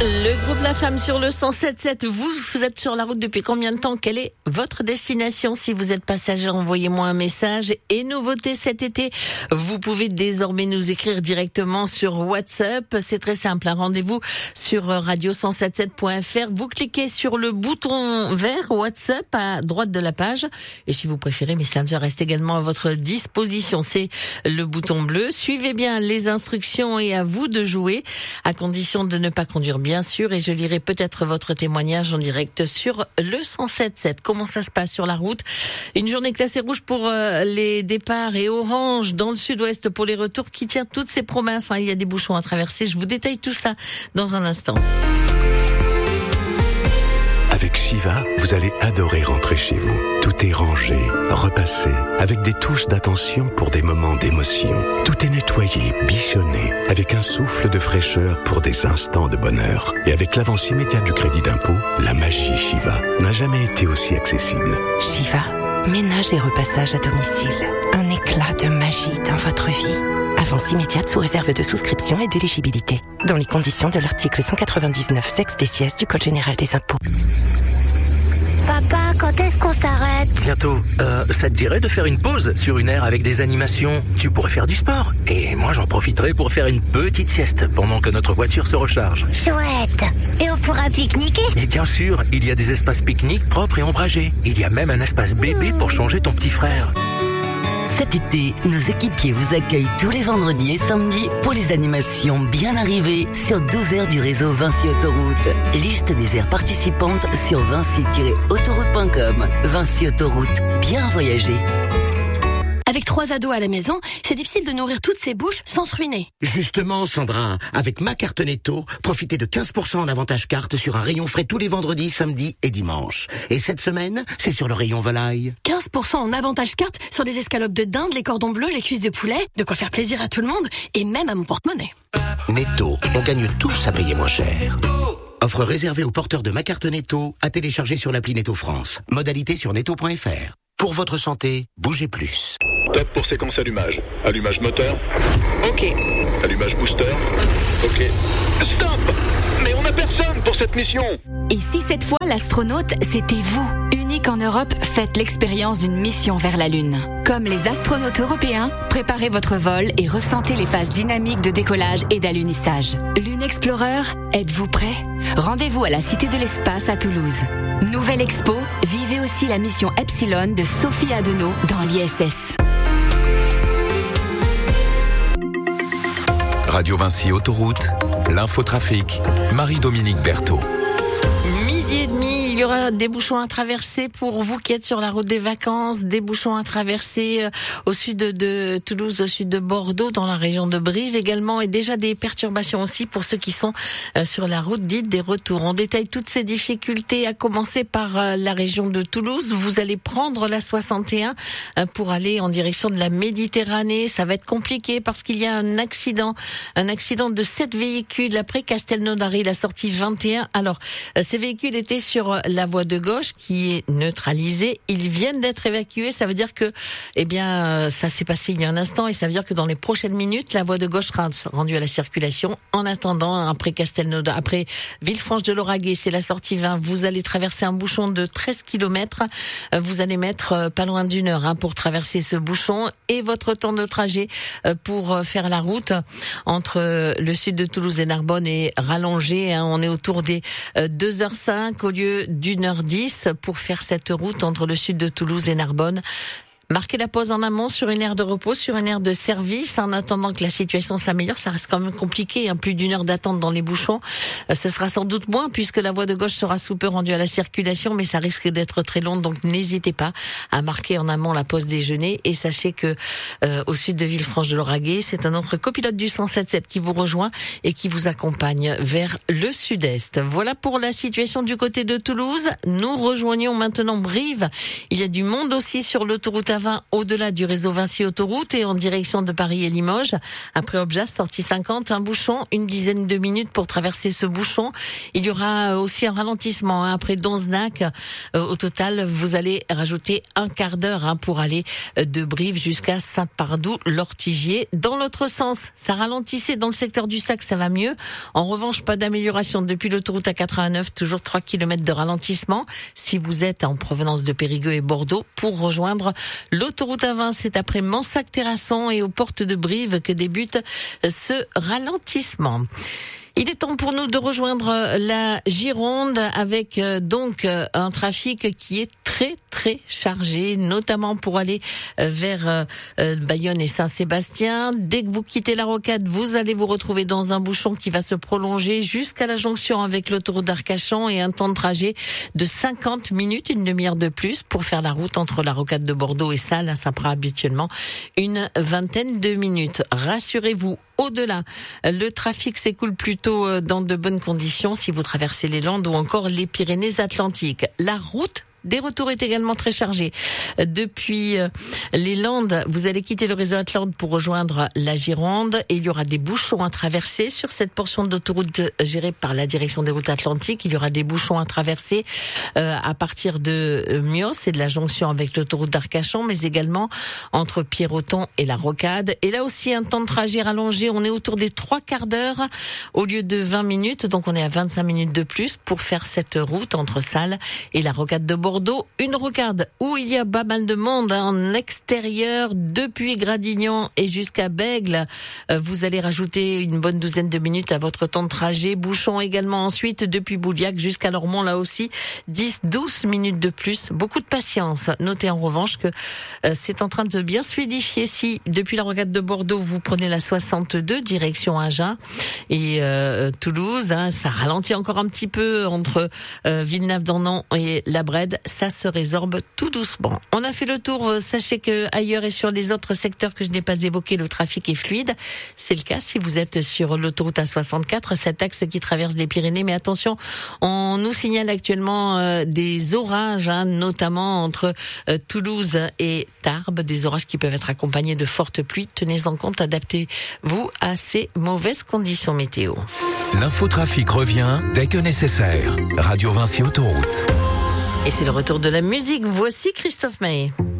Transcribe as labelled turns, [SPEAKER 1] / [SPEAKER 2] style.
[SPEAKER 1] Le groupe La Femme sur le 107.7. Vous êtes sur la route depuis combien de temps? Quelle est votre destination? Si vous êtes passager, envoyez-moi un message. Et nouveauté cet été, vous pouvez désormais nous écrire directement sur WhatsApp. C'est très simple, un rendez-vous sur radio177.fr. Vous cliquez sur le bouton vert WhatsApp à droite de la page. Et si vous préférez, Messenger reste également à votre disposition. C'est le bouton bleu. Suivez bien les instructions et à vous de jouer, à condition de ne pas conduire, bien sûr, et je lirai peut-être votre témoignage en direct sur le 107.7. Comment ça se passe sur la route? Une journée classée rouge pour les départs et orange dans le sud-ouest pour les retours, qui tient toutes ces promesses. Il y a des bouchons à traverser. Je vous détaille tout ça dans un instant.
[SPEAKER 2] Avec Shiva, vous allez adorer rentrer chez vous. Tout est rangé, repassé, avec des touches d'attention pour des moments d'émotion. Tout est nettoyé, bichonné, avec un souffle de fraîcheur pour des instants de bonheur. Et avec l'avance immédiate du crédit d'impôt, la magie Shiva n'a jamais été aussi accessible.
[SPEAKER 3] Shiva, ménage et repassage à domicile. Un éclat de magie dans votre vie. Avance immédiate sous réserve de souscription et d'éligibilité. Dans les conditions de l'article 199 sexe des sièges du Code général des impôts.
[SPEAKER 4] Papa, quand est-ce qu'on s'arrête?
[SPEAKER 5] Bientôt. Ça te dirait de faire une pause sur une aire avec des animations? Tu pourrais faire du sport. Et moi, j'en profiterai pour faire une petite sieste pendant que notre voiture se recharge.
[SPEAKER 4] Chouette. Et on pourra pique-niquer?
[SPEAKER 5] Et bien sûr, il y a des espaces pique-nique propres et ombragés. Il y a même un espace bébé pour changer ton petit frère.
[SPEAKER 6] Cet été, nos équipiers vous accueillent tous les vendredis et samedis pour les animations bien arrivées sur 12 aires du réseau Vinci Autoroute. Liste des aires participantes sur vinci-autoroute.com. Vinci Autoroute, bien voyager.
[SPEAKER 7] Avec 3 ados à la maison, c'est difficile de nourrir toutes ces bouches sans se ruiner.
[SPEAKER 8] Justement, Sandra, avec ma carte Netto, profitez de 15% en avantage carte sur un rayon frais tous les vendredis, samedis et dimanches. Et cette semaine, c'est sur le rayon volaille.
[SPEAKER 7] 15% en avantage carte sur les escalopes de dinde, les cordons bleus, les cuisses de poulet, de quoi faire plaisir à tout le monde et même à mon porte-monnaie.
[SPEAKER 8] Netto, on gagne tous à payer moins cher. Offre réservée aux porteurs de ma carte Netto, à télécharger sur l'appli Netto France. Modalité sur netto.fr. Pour votre santé, bougez plus.
[SPEAKER 9] Top pour séquence allumage. Allumage moteur. OK. Allumage booster. OK. Stop! Mais on n'a personne pour cette mission.
[SPEAKER 10] Et si cette fois l'astronaute, c'était vous? Unique en Europe, faites l'expérience d'une mission vers la Lune. Comme les astronautes européens, préparez votre vol et ressentez les phases dynamiques de décollage et d'alunissage. Lune Explorer, êtes-vous prêts? Rendez-vous à la Cité de l'Espace à Toulouse. Nouvelle expo, vivez aussi la mission Epsilon de Sophie Adenau dans l'ISS.
[SPEAKER 11] Radio Vinci Autoroute, l'infotrafic, Marie-Dominique Berthaud.
[SPEAKER 1] Midi et demi, il y aura des bouchons à traverser pour vous qui êtes sur la route des vacances, des bouchons à traverser au sud de Toulouse, au sud de Bordeaux, dans la région de Brive également, et déjà des perturbations aussi pour ceux qui sont sur la route dite des retours. On détaille toutes ces difficultés, à commencer par la région de Toulouse. Vous allez prendre la 61 pour aller en direction de la Méditerranée. Ça va être compliqué parce qu'il y a un accident de 7 véhicules après Castelnaudary, la sortie 21. Alors, ces véhicules étaient sur la voie de gauche qui est neutralisée. Ils viennent d'être évacués. Ça veut dire que, ça s'est passé il y a un instant et ça veut dire que dans les prochaines minutes, la voie de gauche sera rendue à la circulation. En attendant, après Castelnaudary, après Villefranche-de-Lauragais, c'est la sortie 20. Vous allez traverser un bouchon de 13 km. Vous allez mettre pas loin d'1 heure pour traverser ce bouchon et votre temps de trajet pour faire la route entre le sud de Toulouse et Narbonne est rallongé. On est autour des 2h05 au lieu d'1h10 pour faire cette route entre le sud de Toulouse et Narbonne. Marquez la pause en amont sur une aire de repos, sur une aire de service, en attendant que la situation s'améliore. Ça reste quand même compliqué, plus d'1 heure d'attente dans les bouchons. Ce sera sans doute moins puisque la voie de gauche sera sous peu rendue à la circulation, mais ça risque d'être très long, donc n'hésitez pas à marquer en amont la pause déjeuner. Et sachez que au sud de Villefranche-de-Lauragais, c'est un autre copilote du 107.7 qui vous rejoint et qui vous accompagne vers le sud-est. Voilà pour la situation du côté de Toulouse. Nous rejoignons maintenant Brive. Il y a du monde aussi sur l'autoroute A20 au-delà du réseau Vinci Autoroute et en direction de Paris et Limoges. Après Objas, sortie 50, un bouchon, une dizaine de minutes pour traverser ce bouchon. Il y aura aussi un ralentissement après Donzenac. Au total, vous allez rajouter un quart d'heure pour aller de Brive jusqu'à Saint-Pardoux, l'Ortigier. Dans l'autre sens, ça ralentissait dans le secteur du Sac, ça va mieux. En revanche, pas d'amélioration depuis l'autoroute A89, toujours 3 km de ralentissement. Si vous êtes en provenance de Périgueux et Bordeaux, pour rejoindre l'autoroute A20, c'est après Mansac-Terrasson et aux portes de Brive que débute ce ralentissement. Il est temps pour nous de rejoindre la Gironde avec donc un trafic qui est très chargé, notamment pour aller vers Bayonne et Saint-Sébastien. Dès que vous quittez la rocade, vous allez vous retrouver dans un bouchon qui va se prolonger jusqu'à la jonction avec l'autoroute d'Arcachon et un temps de trajet de 50 minutes, une demi-heure de plus pour faire la route entre la rocade de Bordeaux et Salles. Ça prend habituellement une vingtaine de minutes. Rassurez-vous, au-delà, le trafic s'écoule plutôt dans de bonnes conditions si vous traversez les Landes ou encore les Pyrénées-Atlantiques. La route des retours est également très chargée. Depuis les Landes, vous allez quitter le réseau Atlante pour rejoindre la Gironde et il y aura des bouchons à traverser sur cette portion d'autoroute gérée par la direction des routes atlantiques. Il y aura des bouchons à traverser à partir de Mios et de la jonction avec l'autoroute d'Arcachon, mais également entre Pierroton et la Rocade. Et là aussi, un temps de trajet rallongé. On est autour des 3 quarts d'heure au lieu de 20 minutes. Donc on est à 25 minutes de plus pour faire cette route entre Salles et la Rocade de Bordeaux. Une rocade où il y a pas mal de monde en extérieur depuis Gradignan et jusqu'à Bègles. Vous allez rajouter une bonne douzaine de minutes à votre temps de trajet. Bouchon également ensuite depuis Bouliac jusqu'à Lormont, là aussi 10-12 minutes de plus. Beaucoup de patience. Notez en revanche que c'est en train de bien se fluidifier. Si depuis la rocade de Bordeaux vous prenez la 62 direction Agen et Toulouse, ça ralentit encore un petit peu entre Villeneuve-d'Ornon et La Brède. Ça se résorbe tout doucement. On a fait le tour. Sachez que ailleurs et sur les autres secteurs que je n'ai pas évoqués, le trafic est fluide. C'est le cas si vous êtes sur l'autoroute A64, cet axe qui traverse les Pyrénées. Mais attention, on nous signale actuellement des orages, notamment entre Toulouse et Tarbes, des orages qui peuvent être accompagnés de fortes pluies. Tenez en compte, adaptez-vous à ces mauvaises conditions météo.
[SPEAKER 11] L'infotrafic revient dès que nécessaire. Radio Vinci Autoroute.
[SPEAKER 1] Et c'est le retour de la musique. Voici Christophe Maé.